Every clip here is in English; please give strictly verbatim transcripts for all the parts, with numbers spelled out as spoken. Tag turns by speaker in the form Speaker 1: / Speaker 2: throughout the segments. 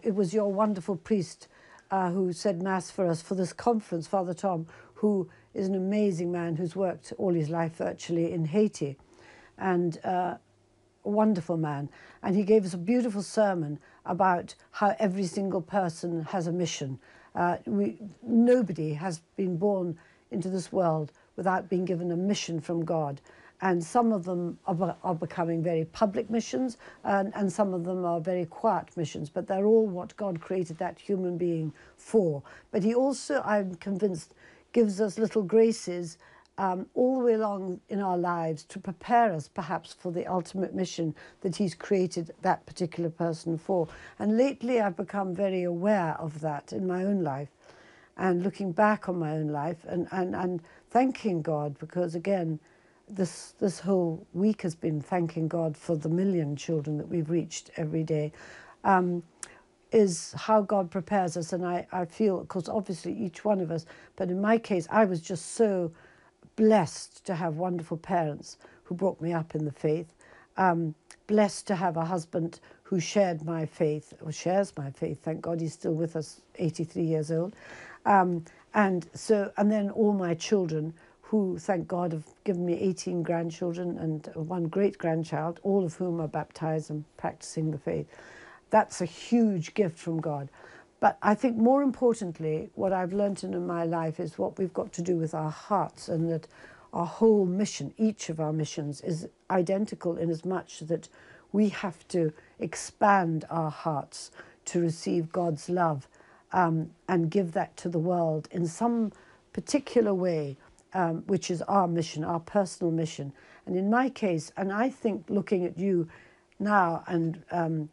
Speaker 1: it was your wonderful priest uh, who said Mass for us for this conference, Father Tom, who is an amazing man who's worked all his life virtually in Haiti, and uh, a wonderful man. And he gave us a beautiful sermon about how every single person has a mission. Uh, we, nobody has been born into this world without being given a mission from God. And some of them are, are becoming very public missions, and, and some of them are very quiet missions, but they're all what God created that human being for. But he also, I'm convinced, gives us little graces um, all the way along in our lives to prepare us perhaps for the ultimate mission that he's created that particular person for. And lately I've become very aware of that in my own life, and looking back on my own life and, and, and thanking God, because again, This, this whole week has been thanking God for the million children that we've reached every day, um, is how God prepares us. And I, I feel, of course, obviously each one of us, but in my case, I was just so blessed to have wonderful parents who brought me up in the faith, um, blessed to have a husband who shared my faith, or shares my faith. Thank God he's still with us, eighty-three years old. Um, and so, and then all my children, who, thank God, have given me eighteen grandchildren and one great-grandchild, all of whom are baptized and practicing the faith. That's a huge gift from God. But I think more importantly, what I've learned in my life is what we've got to do with our hearts, and that our whole mission, each of our missions, is identical in as much that we have to expand our hearts to receive God's love um, and give that to the world in some particular way, Um, which is our mission, our personal mission. And in my case, and I think looking at you now, and um,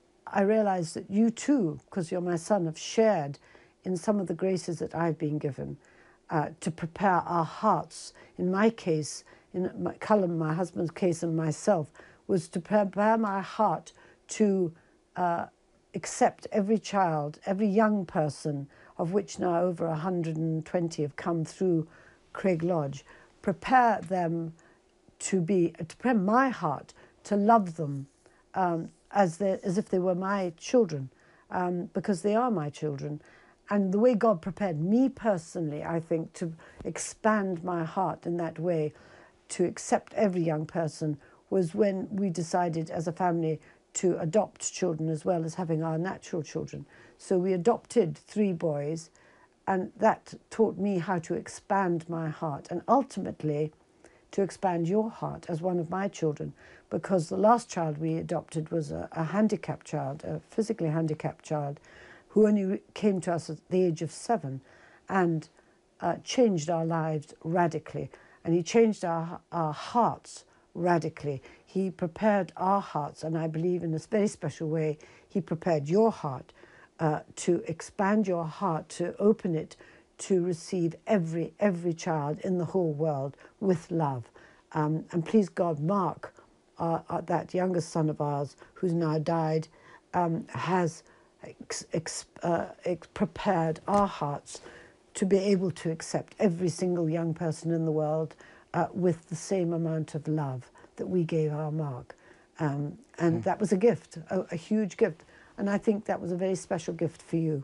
Speaker 1: I realize that you too, because you're my son, have shared in some of the graces that I've been given uh, to prepare our hearts. In my case, in my, Cullen, my husband's case, and myself, was to prepare my heart to uh, accept every child, every young person, of which now over one hundred twenty have come through Craig Lodge, prepare them to be, to prepare my heart to love them um, as they, as if they were my children, um, because they are my children. And the way God prepared me personally, I think, to expand my heart in that way, to accept every young person, was when we decided as a family to adopt children as well as having our natural children. So we adopted three boys, and that taught me how to expand my heart, and ultimately to expand your heart as one of my children, because the last child we adopted was a, a handicapped child, a physically handicapped child, who only came to us at the age of seven and uh, changed our lives radically. And he changed our, our hearts radically. He prepared our hearts, and I believe in this very special way, he prepared your heart uh, to expand your heart, to open it to receive every, every child in the whole world with love. Um, and please God, Mark, uh, uh, that youngest son of ours, who's now died, um, has ex ex uh, ex prepared our hearts to be able to accept every single young person in the world uh, with the same amount of love that we gave our Mark. Um, and mm. that was a gift, a, a huge gift. And I think that was a very special gift for you.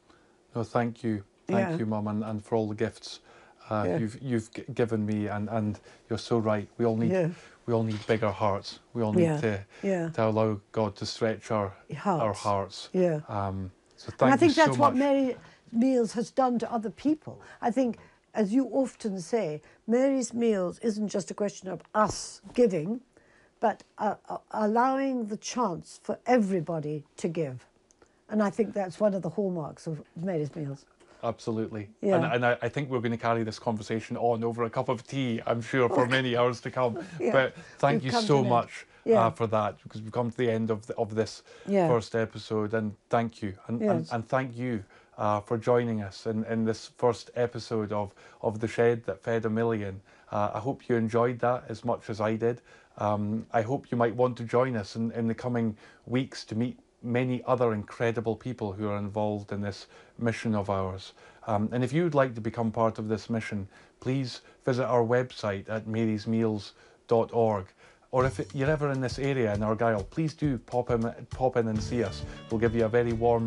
Speaker 2: No, thank you. Thank
Speaker 1: yeah.
Speaker 2: you, Mum, and, and for all the gifts uh,
Speaker 1: yeah.
Speaker 2: you've you've given me. And, and you're so right. We all need
Speaker 1: yeah.
Speaker 2: we all need bigger hearts. We all need
Speaker 1: yeah.
Speaker 2: to
Speaker 1: yeah.
Speaker 2: to allow God to stretch our
Speaker 1: hearts.
Speaker 2: our hearts.
Speaker 1: Yeah.
Speaker 2: Um, so thank
Speaker 1: and I think
Speaker 2: you
Speaker 1: that's
Speaker 2: so
Speaker 1: what
Speaker 2: much.
Speaker 1: Mary Meals has done to other people. I think, as you often say, Mary's Meals isn't just a question of us giving, but uh, uh, allowing the chance for everybody to give. And I think that's one of the hallmarks of Mary's Meals.
Speaker 2: Absolutely.
Speaker 1: Yeah.
Speaker 2: And, and I, I think we're going to carry this conversation on over a cup of tea, I'm sure, for many hours to come.
Speaker 1: yeah.
Speaker 2: But thank
Speaker 1: We've
Speaker 2: you so much
Speaker 1: yeah.
Speaker 2: uh, for that, because we've come to the end of, the, of this
Speaker 1: yeah.
Speaker 2: first episode. And thank you. And,
Speaker 1: yes.
Speaker 2: and, and thank you uh, for joining us in, in this first episode of, of The Shed That Fed a Million. Uh, I hope you enjoyed that as much as I did. Um, I hope you might want to join us in, in the coming weeks to meet many other incredible people who are involved in this mission of ours. Um, and if you'd like to become part of this mission, please visit our website at marys meals dot org. Or if you're ever in this area in Argyll, please do pop in, pop in and see us. We'll give you a very warm